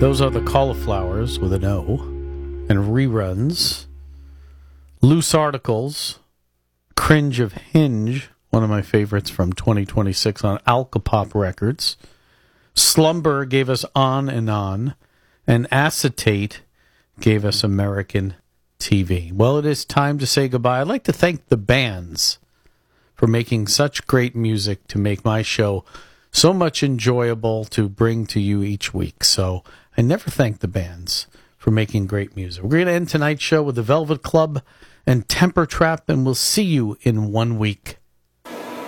Those are the Cauliflowers with an O. And Reruns. Loose Articles. Cringe of Hinge, one of my favorites from 2026 on Alcopop Records. Slumber gave us On and On. And Acetate gave us American TV. Well, it is time to say goodbye. I'd like to thank the bands for making such great music to make my show so much enjoyable to bring to you each week. So I never thank the bands for making great music. We're going to end tonight's show with the Velvet Club and Temper Trap, and we'll see you in 1 week.